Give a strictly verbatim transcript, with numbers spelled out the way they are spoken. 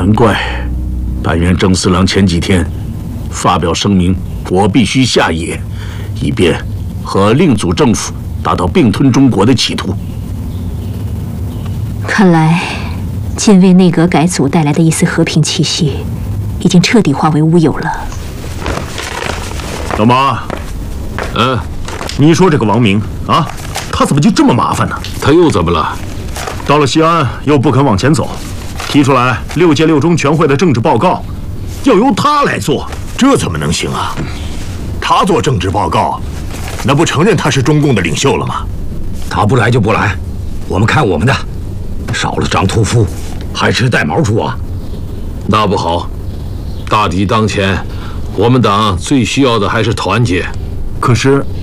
难怪，但愿郑四郎前几天发表声明，我必须下野，以便和令祖政府达到并吞中国的企图。 看来，近卫内阁改组带来的一丝和平气息，已经彻底化为乌有了。 老马， 嗯， 你说这个王明啊，他怎么就这么麻烦呢？ 他又怎么了？ 到了西安又不肯往前走，提出来六届六中全会的政治报告要由他来做， 这怎么能行啊？他做政治报告，那不承认他是中共的领袖了吗？ 他不来就不来，我们看我们的，少了张屠夫，还吃带毛猪啊？ 那不好，大敌当前，我们党最需要的还是团结。 可是